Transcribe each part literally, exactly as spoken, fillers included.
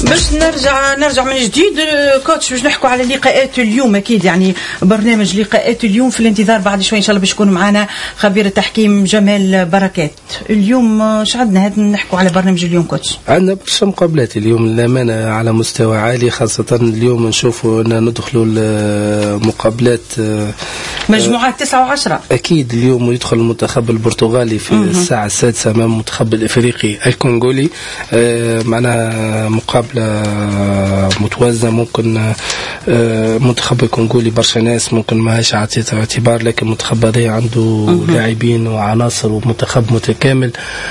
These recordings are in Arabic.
باش نرجع نرجع من جديد كوتش باش نحكوا على لقاءات اليوم. اكيد يعني برنامج لقاءات اليوم في الانتظار بعد شوي ان شاء الله باش يكون معنا خبير التحكيم جمال بركات. اليوم اش عندنا نحكوا على برنامج اليوم كوتش؟ عندنا برشا مقابلات اليوم للامانه على مستوى عالي، خاصه اليوم نشوفوا ان ندخلوا المقابلات مجموعات تسعة وعشرة. اكيد اليوم يدخل المنتخب البرتغالي في م- الساعه السادسه امام المنتخب الافريقي الكونغولي. معناها مقابله متوازنه، ممكن المنتخب الكونغولي برشا ناس ممكن ما هيش عطيته اعتبار، لكن المنتخب هذا عنده لاعبين وعناصر ومنتخب متكامل،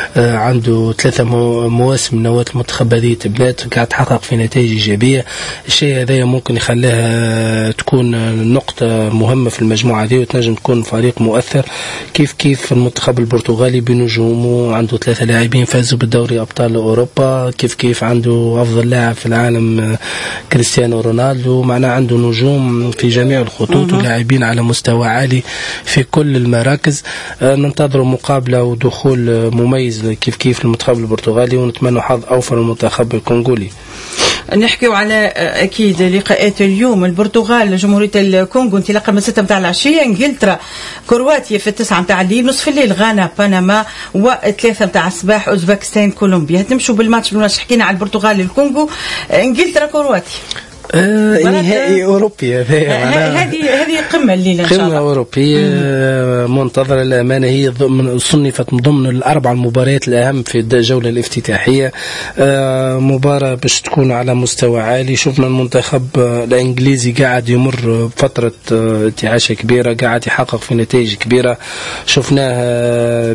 عنده ثلاثه مواسم نواه المنتخب هذه تبنات قاعد تحقق في نتائج ايجابيه. الشيء هذا ممكن يخليها تكون نقطه مهمه في المجموعه هذه وتنجم تكون فريق مؤثر. كيف كيف المنتخب البرتغالي بنجومه عنده ثلاثه لاعبين فازوا بالدوري ابطال اوروبا، كيف كيف عنده افضل لاعب في العالم كريستيانو رونالدو، معناه عنده نجوم في جميع الخطوط ولاعبين على مستوى عالي في كل المراكز. ننتظر مقابله ودخول مميز كيف كيف المنتخب البرتغالي، ونتمنى حظ اوفر المنتخب الكونغولي. نحكيو على اكيد لقاءات اليوم. البرتغال جمهوريه الكونغو انطلاقا من ستة متاع العشيه، انجلترا كرواتيا في التسعة متاع الليل، نصف الليل غانا بنما، وثلاثة متاع الصباح اوزبكستان كولومبيا. تمشوا بالماتش بالماتش. حكينا على البرتغال الكونغو، انجلترا كرواتيا. آه نهائي أوروبي هذه هذه قمة الليلة إن شاء الله. قمة أوروبية منتظرة الأمانة، هي ضمن صنفت من ضمن الأربع المباريات الأهم في الجولة الافتتاحية. آه مباراة باش تكون على مستوى عالي. شفنا المنتخب الإنجليزي قاعد يمر بفترة انتعاشة كبيرة، قاعد يحقق في نتائج كبيرة، شفناه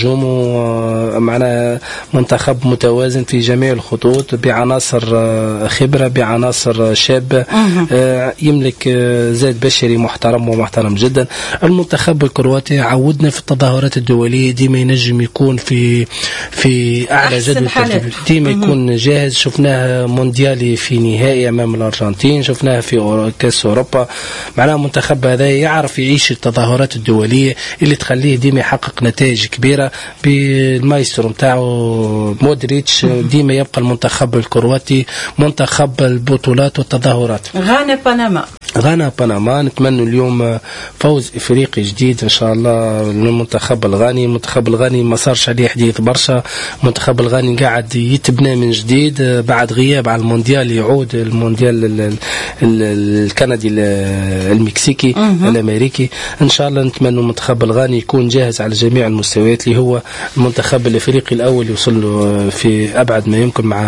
بنجومه، معنا منتخب متوازن في جميع الخطوط بعناصر خبرة بعناصر شاب، آه يملك آه زاد بشري محترم ومحترم جدا. المنتخب الكرواتي عودنا في التظاهرات الدولية ديما ينجم يكون في في أعلى جدول الترتيب، ديما يكون جاهز. شفناه مونديالي في نهائي أمام الأرجنتين، شفناه في كأس أوروبا. معناه المنتخب هذا يعرف يعيش التظاهرات الدولية اللي تخليه ديما يحقق نتائج كبيرة. بالمايسترو متاعه مودريتش ديما يبقى المنتخب الكرواتي منتخب البطولات والتظاهرات. غانا بنما غانا بنما نتمنى اليوم فوز افريقي جديد ان شاء الله للمنتخب الغاني. المنتخب الغاني ما صارش عليه حديث برشا، المنتخب الغاني قاعد يتبنى من جديد بعد غياب على المونديال، يعود المونديال الكندي المكسيكي الامريكي. ان شاء الله نتمنى المنتخب الغاني يكون جاهز على جميع المستويات، اللي هو المنتخب الافريقي الاول يوصل له في ابعد ما يمكن مع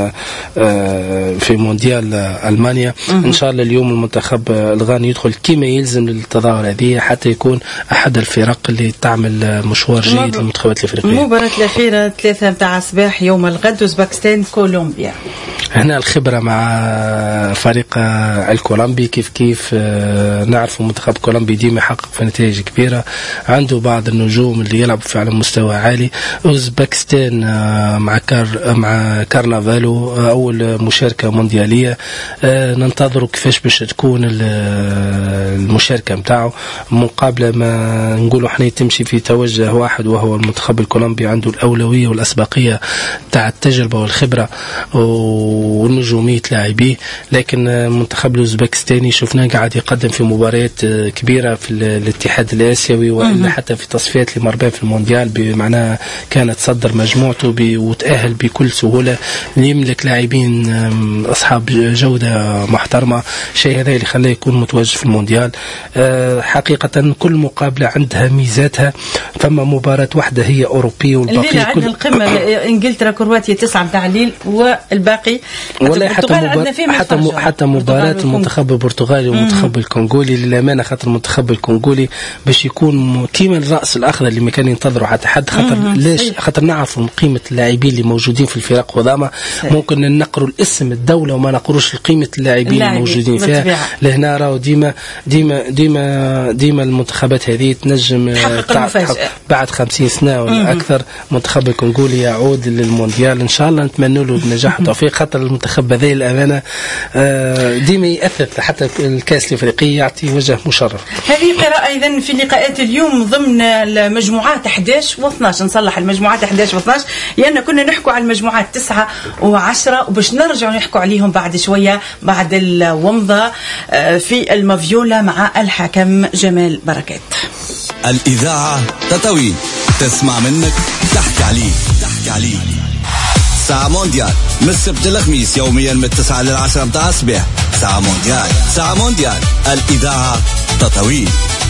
في مونديال المانيا. ان شاء الله اليوم المنتخب الغاني يدخل كما يلزم للتظاهر هذه حتى يكون احد الفرق اللي تعمل مشوار جيد للمنتخبات الافريقيه. المباراه الاخيره ثلاثة متاع الصباح يوم الغد، اوزبكستان كولومبيا. هنا الخبره مع فريق الكولومبي، كيف كيف نعرف المنتخب الكولومبي ديما يحقق في نتائج كبيره، عنده بعض النجوم اللي يلعبوا في على مستوى عالي. اوزبكستان مع كار مع كارنافالو اول مشاركه موندياليه، ننتظروا كيفاش باش تكون المشاركه نتاعو. مقابله ما نقولوا احنا تمشي في توجه واحد، وهو المنتخب الكولومبي عنده الاولويه والاسبقيه تاع التجربه والخبره والنجوميه لاعبيه، لكن المنتخب الاوزبكستاني شفناه قاعد يقدم في مباريات كبيره في الاتحاد الاسيوي والا حتى في تصفيات اللي مر بها في المونديال، بمعنى كانت تصدر مجموعته وتاهل بكل سهوله، يملك لاعبين اصحاب جوده محترمه. الشيء هذا اللي خلاه يكون متواجد في المونديال. أه حقيقة كل مقابلة عندها ميزاتها، فما مباراة واحدة هي أوروبية والباقي عندنا كل... القمة إنجلترا كرواتيا تسعة متاع الليل، والباقي ولا حتى مباراة حتى م... حتى مباراة المنتخب البرتغالي والمنتخب الكونغولي. للأمانة خاطر المنتخب الكونغولي باش يكون كيما الرأس الأخضر اللي ما كان ينتظروا حتى حد، خاطر ليش؟ خاطر نعرفوا قيمة اللاعبين اللي موجودين في الفرق وذاما، ممكن نقروا الاسم الدولة وما نقروش قيمة اللاعبين الموجودين فيها. لهنا راهو ديما ديما ديما ديما المنتخبات هذه تنجم بعد خمسين سنة ولا أكثر. منتخب الكونغولي يعود للمونديال إن شاء الله، نتمنى له بنجاح وتوفيق، خاطر المنتخب هذا الأمانة ديما يأثر حتى الكأس الأفريقية يعطي وجه مشرف. هذه قراءة إذن في لقاءات اليوم ضمن المجموعات أحد عشر واثني عشر، نصلح المجموعات أحد عشر واثني عشر لأن كنا نحكوا على المجموعات تسعة وعشرة، وباش نرجع نحكوا عليهم بعد شوية بعد الومضة في المافيولا مع الحكم جمال بركات. الإذاعة تطوين، تسمع منك تحكي عليه تحكي عليه. ساعة مونديال من السبت للخميس يوميا من التسعة للعشرة متاع الصباح. ساعة مونديال، ساعة مونديال، الإذاعة تطوين.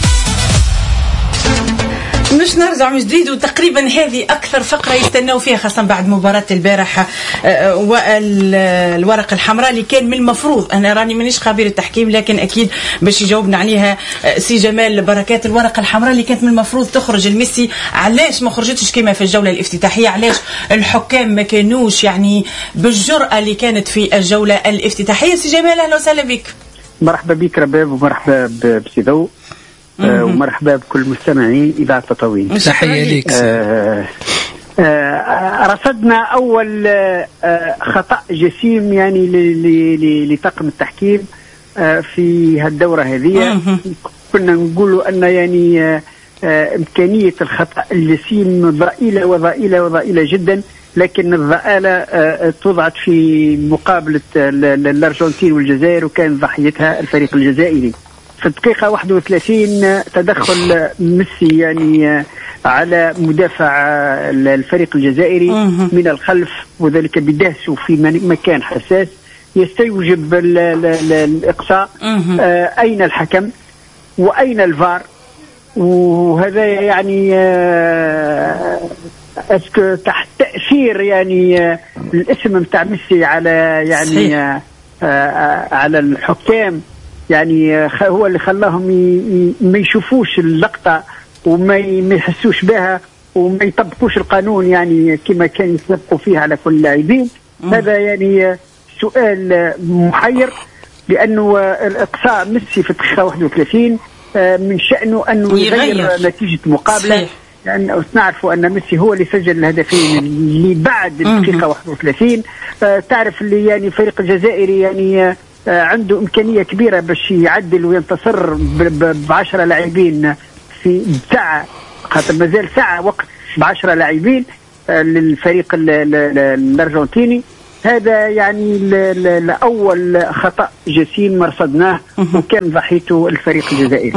مش نرجع من جديد، وتقريبا هذه أكثر فقرة يستنوا فيها خاصة بعد مباراة البارحة والورقة الحمراء اللي كان من المفروض، أنا راني مانيش خبير التحكيم لكن أكيد باش يجاوبنا عليها سي جمال بركات. الورقة الحمراء اللي كانت من المفروض تخرج الميسي، علاش ما خرجتش كما في الجولة الافتتاحية؟ علاش الحكام ما كانوش يعني بالجرأة اللي كانت في الجولة الافتتاحية؟ سي جمال أهلا وسهلا بك. مرحبا بك رباب، ومرحبا بسيدو، آه ومرحبا بكل مستمعي إذاعة تطوين. تحية لك. آه آه رصدنا أول آه خطأ جسيم يعني لطاقم التحكيم آه في هالدورة هذه. كنا نقولوا أن يعني آه آه إمكانية الخطأ الجسيم ضئيلة وضئيلة وضئيلة جدا، لكن الضآلة آه توضعت في مقابلة الأرجنتين والجزائر، وكان ضحيتها الفريق الجزائري. في الدقيقة واحد وثلاثين تدخل ميسي يعني على مدافع الفريق الجزائري من الخلف، وذلك بدهسه في مكان حساس يستوجب الإقصاء. أين الحكم وأين الفار؟ وهذا يعني اسكو تحت تأثير يعني الاسم متاع ميسي على يعني على الحكام، يعني هو اللي خلاهم ما يشوفوش اللقطة وما يحسوش بها وما يطبقوش القانون يعني كما كان يطبقوا فيها على كل اللاعبين. هذا يعني سؤال محير، لأنه الإقصاء ميسي في الدقيقة واحد وثلاثين من شأنه أنه يغير نتيجة مقابلة، لأن يعني نعرف أن ميسي هو اللي سجل الهدفين اللي بعد الدقيقة واحد وثلاثين. تعرف اللي يعني الفريق الجزائري يعني عنده إمكانية كبيرة باش يعدل وينتصر بعشرة لاعبين في ساعة، خاطر مازال ساعة وقت بعشرة لاعبين للفريق الأرجنتيني. هذا يعني الأول خطأ جسيم رصدناه وكان ضحيته الفريق الجزائري.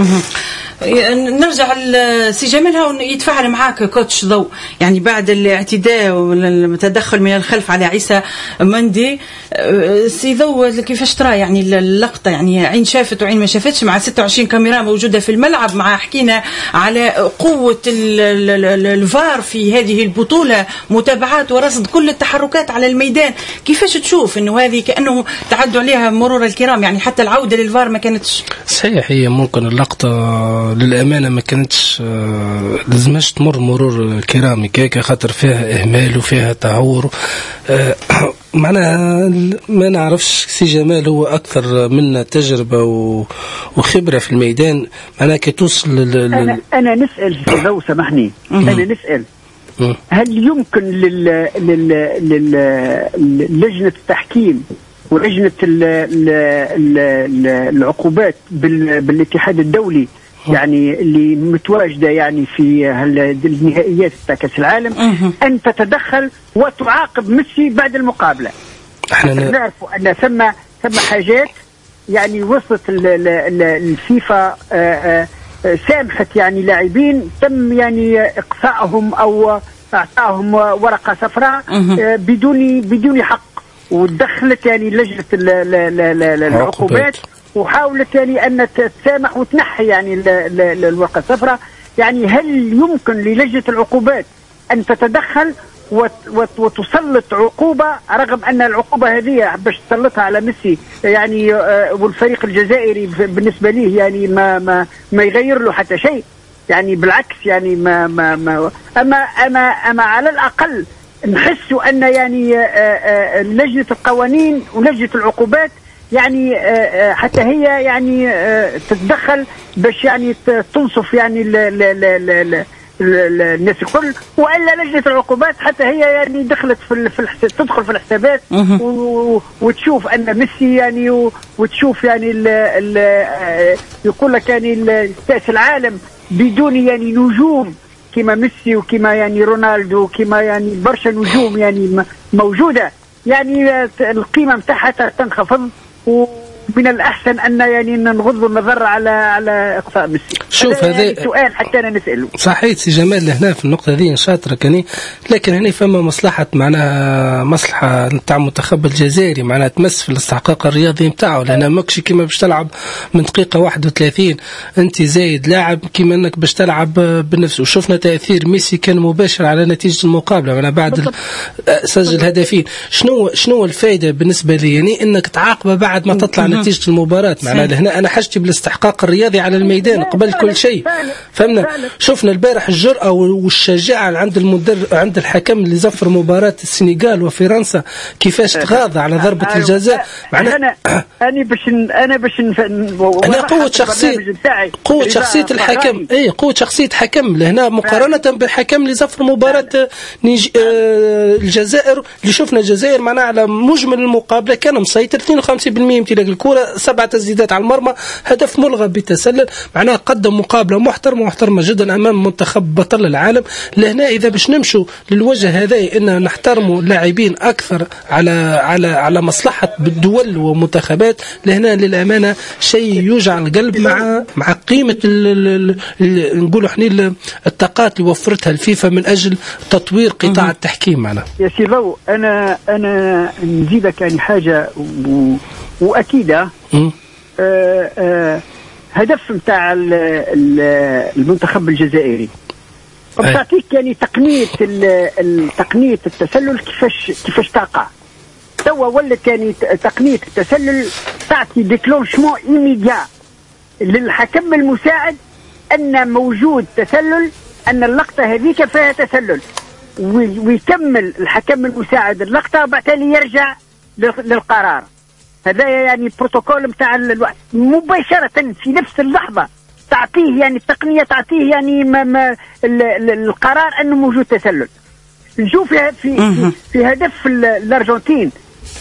نرجع لسي جمال هون يتفاعل معاك كوتش ضوء، يعني بعد الاعتداء والتدخل من الخلف على عيسى مندي، سي ضوء كيفاش ترى يعني اللقطة؟ يعني عين شافت وعين ما شافتش، مع ستة وعشرين كاميرا موجودة في الملعب، مع حكينا على قوة الفار في هذه البطولة، متابعات ورصد كل التحركات على الميدان. كيفاش تشوف انه هذه كأنه تعدوا عليها مرور الكرام، يعني حتى العودة للفار ما كانتش صحيح؟ هي ممكن اللقطة للأمانة ما كانتش لازمش تمر مرور الكرام كيكا، خاطر فيها إهمال وفيها تهور. معناها ما نعرفش سي جمال هو أكثر منا تجربة وخبرة في الميدان، معناها كي توصل لل... أنا, أنا نسأل لو سمحني أنا نسأل هل يمكن لل... لل... لل... لجنة التحكيم ولجنة ال... ال... العقوبات بال... بالاتحاد الدولي يعني اللي متواجدة يعني في النهائيات تاع كأس العالم أن تتدخل وتعاقب ميسي بعد المقابلة؟ احنا نعرف أن ثم ثم حاجات يعني وصلت الفيفا سامحت يعني لاعبين تم يعني إقصائهم أو أعطاهم ورقة صفراء بدون بدون حق، ودخلت يعني لجنة العقوبات وحاولت يعني أن تسامح وتنحي يعني الورقة الصفراء. يعني هل يمكن للجنة العقوبات أن تتدخل وتسلط عقوبة، رغم أن العقوبة هذه باش تسلطها على ميسي يعني والفريق الجزائري بالنسبة ليه يعني ما ما ما يغير له حتى شيء، يعني بالعكس يعني ما ما, ما أما أما أما على الأقل نحسوا أن يعني لجنة القوانين ولجنة العقوبات يعني حتى هي يعني تتدخل باش يعني تنصف يعني الناس الكل، والا لجنه العقوبات حتى هي يعني دخلت في في تدخل في الحسابات وتشوف ان ميسي يعني وتشوف يعني ال ال يقول لك يعني كاس العالم بدون يعني نجوم كما ميسي وكما يعني رونالدو وكما يعني برشا نجوم يعني موجوده، يعني القيمه نتاعها تنخفض، ومن الاحسن ان يعني نغض النظر على على اقصاء ميسي. شوف هذا يعني سؤال حتى انا نساله. صحيح سي جمال هنا في النقطه هذه شاطره كاني، لكن هنا فما مصلحه معناها مصلحه نتاع منتخب الجزائري معناها تمس في الاستحقاق الرياضي نتاعو، لان ماكش كيما باش تلعب من دقيقه واحد وثلاثين انت زايد لاعب كيما انك باش تلعب بالنفس. وشفنا تاثير ميسي كان مباشر على نتيجه المقابله معناها بعد سجل هدفين. شنو شنو الفائده بالنسبه لي يعني انك تعاقبه بعد ما تطلع نتيجه المباراه معناها هنا انا حاجتي بالاستحقاق الرياضي على الميدان قبل كل شيء. فهمنا؟ شفنا البارح الجرأة والشجاعة عند المدرب عند الحكم اللي زفر مباراة السنغال وفرنسا كيفاش تغاضى على ضربة الجزاء. معناها انا انا باش انا باش انا قوة شخصية قوة شخصية الحكم اي قوة شخصية حكم لهنا مقارنة بالحكم اللي زفر مباراة نيج... آه الجزائر اللي شفنا الجزائر معناها على مجمل المقابلة كان مسيطر اثنين وخمسين بالمئة امتلاك الكرة، سبعة تسديدات على المرمى، هدف ملغى بتسلل، معناها قدم مقابلة محترمة محترمة جدا أمام منتخب بطل العالم. لهنا إذا باش نمشوا للوجه هذا إن نحترموا اللاعبين أكثر على على على مصلحة الدول ومنتخبات، لهنا للأمانة شيء يوجع القلب مع مع قيمة نقولوا احنا الطاقات اللي وفرتها الفيفا من أجل تطوير قطاع التحكيم معنا. يا سي ضو أنا أنا نزيدك يعني حاجة وأكيدة آه آه هدف نتاع المنتخب الجزائري وبتعطيك يعني تقنيه تقنيه التسلل كيفاش كيفاش تقع. توا ولات يعني تقنيه التسلل تعطي ديكلونشمون ايميديا للحكم المساعد ان موجود تسلل، ان اللقطه هذيك فيها تسلل، ويكمل الحكم المساعد اللقطه وبعدين يرجع للقرار. هذا يعني بروتوكول نتاع مباشرة في نفس اللحظة تعطيه يعني التقنية تعطيه يعني ما ما القرار أنه موجود تسلل. نشوف في في, في هدف الأرجنتين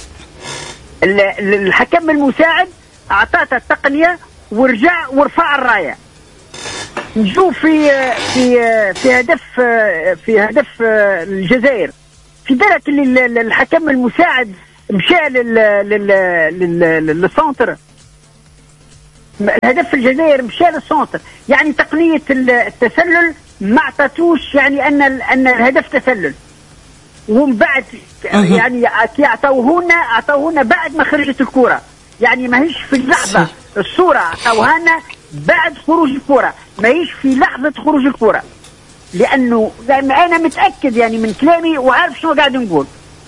الحكم المساعد أعطاته التقنية ورجع ورفع الراية. نشوف في في في هدف في هدف الجزائر في بالك الحكم المساعد مشى لل لل لل للسونتر، الهدف في الجزائر مشى للسونتر، يعني تقنية التسلل ما اعطتوش يعني ان ان الهدف تسلل، ومن بعد يعني يعطوهنا اعطوهنا بعد ما خرجت الكرة، يعني ماهيش في اللحظة الصورة اعطوها بعد خروج الكرة، ماهيش في لحظة خروج الكرة، لانه لان انا متأكد يعني من كلامي وعارف شو قاعد نقول،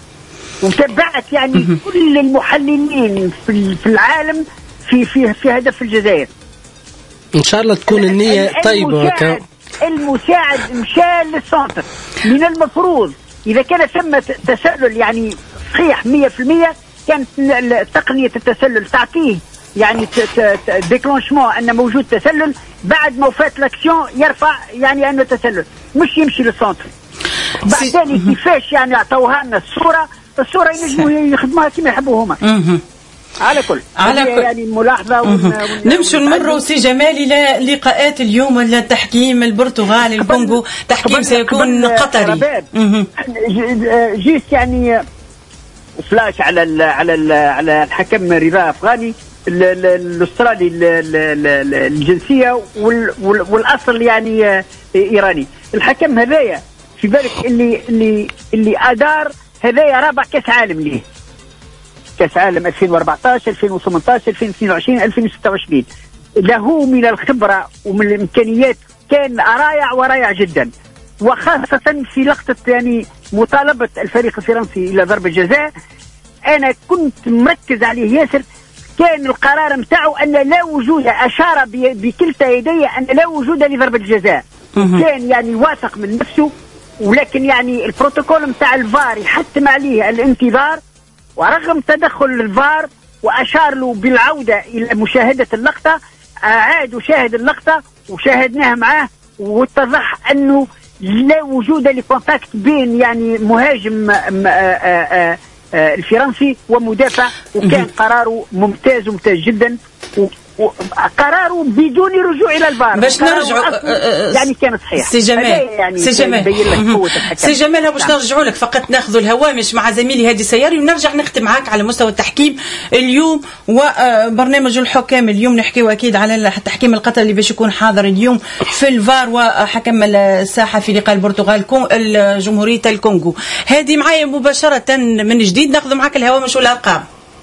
وتابعت يعني كل المحللين في في العالم في في في هدف الجزائر. ان شاء الله تكون النية طيبة. المساعد, المساعد مشى للسونتر، من المفروض اذا كان ثم تسلل يعني صحيح مية بالمية كانت تقنية التسلل تعطيه يعني ديكلونشمون ان موجود تسلل، بعد ما فات لاكسيون يرفع يعني انه تسلل، مش يمشي للسونتر. بعدين كيفاش يعني عطوها لنا الصورة الصورة ينجموا يخدموها كما يحبوا هما. على كل على كل يعني ملاحظة نمشوا نمروا سي جمال إلى لقاءات اليوم ولا التحكيم البرتغالي الكونغو، تحكيم سيكون قطري. جيت يعني فلاش على ال على ال على الحكم رضا أفغاني الاسترالي الجنسية والأصل يعني إيراني. الحكم هذايا في بالك اللي اللي اللي أدار هذايا رابع كاس عالم ليه، كاس عالم ألفين وأربعطاش ألفين وثمنطاش ألفين واثنين وعشرين ألفين وستة وعشرين، له من الخبرة ومن الإمكانيات كان رائع ورائع جدا، وخاصة في لقطة يعني مطالبة الفريق الفرنسي إلى ضربة جزاء. أنا كنت مركز عليه ياسر، كان القرار متاعه أن لا وجود، أشار بكلتا يديه أن لا وجود لضربة الجزاء، كان يعني واثق من نفسه، ولكن يعني البروتوكول متاع الفار يحتم عليه الانتظار، ورغم تدخل الفار وأشار له بالعودة إلى مشاهدة اللقطة، عاد وشاهد اللقطة وشاهدناها معاه، واتضح أنه لا وجود لكونتاكت بين يعني مهاجم الفرنسي ومدافع، وكان قراره ممتاز ممتاز جدا، قراره بدون رجوع الى الفار باش نرجعوا يعني كان صحيح. سي جمال يعني سي جمال سي جمال باش نرجعوا لك فقط ناخذوا الهوامش مع زميلي هادي سياري ونرجع نختم معاك على مستوى التحكيم اليوم وبرنامج الحكام. اليوم نحكيوا اكيد على التحكيم القطري اللي باش يكون حاضر اليوم في الفار وحكم الساحه في لقاء البرتغال جمهوريه الكونغو. هادي معايا مباشره من جديد، ناخذ معاك الهوامش والارقام.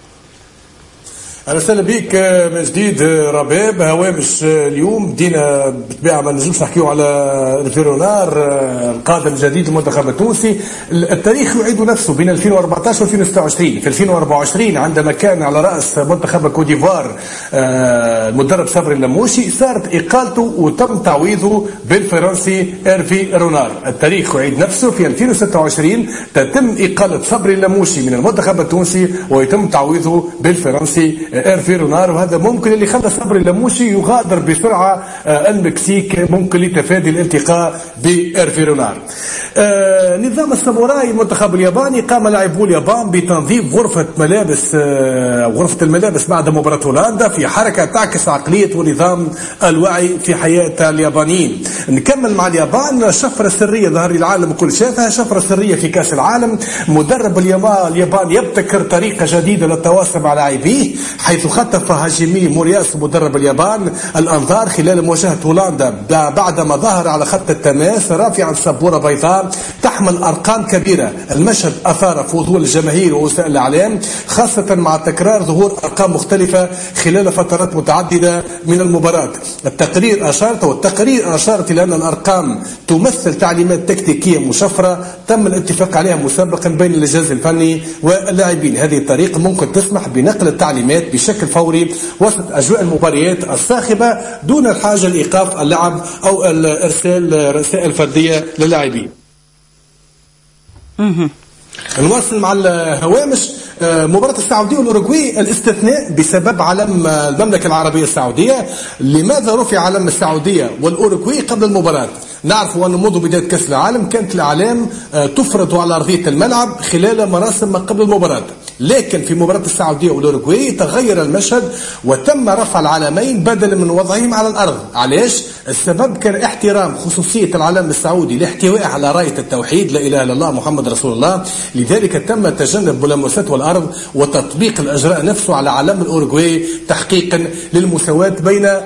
اهلا وسهلا بك من جديد رباب. هوامش اليوم بدينا بالطبيعه ما نجمش نحكيو على الفيرونار القادم الجديد للمنتخب التونسي. التاريخ يعيد نفسه بين ألفين وأربعطاش وألفين وستة وعشرين. في ألفين وأربعة وعشرين عندما كان على راس منتخب كوديفوار المدرب صبري اللموشي صارت اقالته وتم تعويضه بالفرنسي إيرفي رونار. التاريخ يعيد نفسه في ألفين وستة وعشرين تتم اقاله صبري اللموشي من المنتخب التونسي ويتم تعويضه بالفرنسي إيرفي رونار، وهذا ممكن اللي خلى صبري اللموشي يغادر بسرعة المكسيك ممكن لتفادي الالتقاء بإيرفي رونار. آه نظام الساموراي المنتخب الياباني قام لاعبو اليابان بتنظيف غرفة ملابس آه غرفة الملابس بعد مباراة هولندا في حركة تعكس عقلية ونظام الوعي في حياة اليابانيين. نكمل مع اليابان. شفرة سرية ظهر العالم كل شافها، شفرة سرية في كأس العالم. مدرب اليابان يبتكر طريقة جديدة للتواصل مع لاعبيه، حيث خطف هاجمي مورياس مدرب اليابان الأنظار خلال مواجهة هولندا بعدما ظهر على خط التماس رافعا سبورة بيضاء تحمل أرقام كبيرة. المشهد أثار فضول الجماهير ووسائل الإعلام، خاصة مع تكرار ظهور أرقام مختلفة خلال فترات متعددة من المباراة. التقرير أشارت والتقرير أشارت إلى أن الأرقام تمثل تعليمات تكتيكية مشفرة تم الاتفاق عليها مسبقا بين الجهاز الفني واللاعبين. هذه الطريقة ممكن تسمح بنقل التعليمات بشكل فوري وسط أجواء المباريات الصاخبة دون الحاجة لإيقاف اللعب أو إرسال رسائل فردية للاعبين. نواصل مع الهوامش. مباراة السعودية والأوروغواي الاستثناء بسبب علم المملكة العربية السعودية. لماذا رفع علم السعودية والأوروغواي قبل المباراة؟ نعرف أن منذ بداية كأس العالم كانت الأعلام تفرض على أرضية الملعب خلال مراسم ما قبل المباراة، لكن في مباراة السعودية والأوروغواي تغير المشهد وتم رفع العلمين بدلا من وضعهم على الأرض. علاش؟ السبب كان احترام خصوصية العلم السعودي لاحتوائه على راية التوحيد لا إله إلا الله محمد رسول الله، لذلك تم تجنب ملامسات والأرض وتطبيق الأجراء نفسه على علم الأوروغواي تحقيقا للمساواة بين